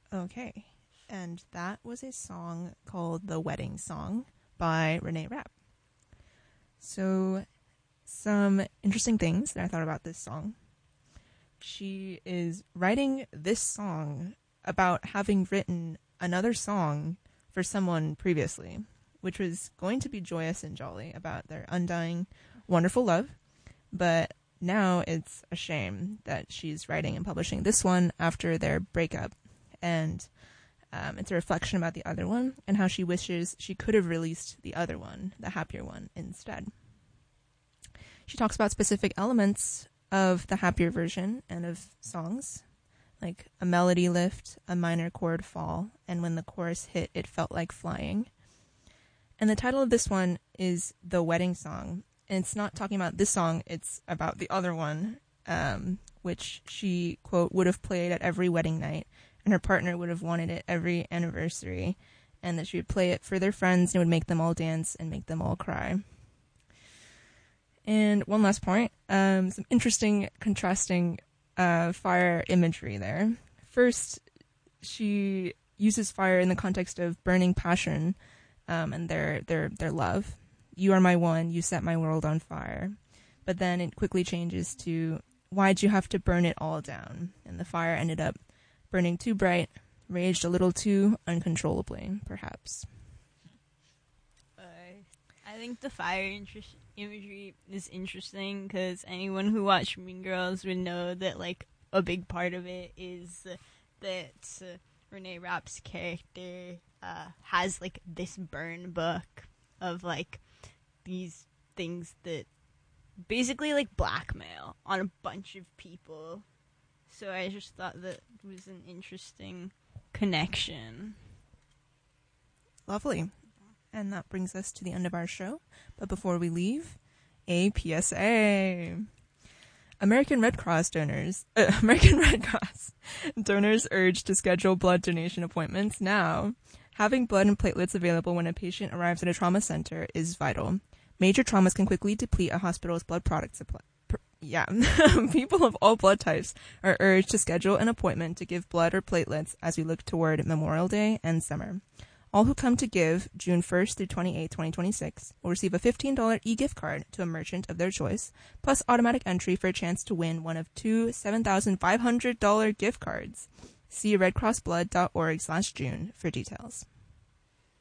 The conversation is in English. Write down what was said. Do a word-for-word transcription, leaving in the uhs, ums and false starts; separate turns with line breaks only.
Okay. And that was a song called The Wedding Song by Renee Rapp. So, some interesting things that I thought about this song. She is writing this song about having written another song for someone previously, which was going to be joyous and jolly about their undying, wonderful love. But now it's a shame that she's writing and publishing this one after their breakup. And um, it's a reflection about the other one and how she wishes she could have released the other one, the happier one, instead. She talks about specific elements of the happier version and of songs, like a melody lift, a minor chord fall, and when the chorus hit, it felt like flying. And the title of this one is The Wedding Song. And it's not talking about this song, it's about the other one, um, which she, quote, would have played at every wedding night, and her partner would have wanted it every anniversary, and that she would play it for their friends and it would make them all dance and make them all cry. And one last point, um, some interesting contrasting uh, fire imagery there. First, she uses fire in the context of burning passion um, and their, their, their love. You are my one, you set my world on fire. But then it quickly changes to, why'd you have to burn it all down? And the fire ended up burning too bright, raged a little too uncontrollably, perhaps.
Uh, I think the fire interest- imagery is interesting because anyone who watched Mean Girls would know that, like, a big part of it is uh, that uh, Renee Rapp's character uh, has, like, this burn book of, like, these things that basically, like, blackmail on a bunch of people. So I just thought that was an interesting connection.
Lovely. And that brings us to the end of our show. But before we leave, a P S A. American Red Cross donors, uh, American Red Cross donors urged to schedule blood donation appointments now. Having blood and platelets available when a patient arrives at a trauma center is vital. Major traumas can quickly deplete a hospital's blood product supply. Per- yeah, people of all blood types are urged to schedule an appointment to give blood or platelets as we look toward Memorial Day and summer. All who come to give June first through twenty-eighth, twenty twenty-six will receive a fifteen dollars e-gift card to a merchant of their choice, plus automatic entry for a chance to win one of two seven thousand five hundred dollars gift cards. See redcrossblood dot org slash June for details.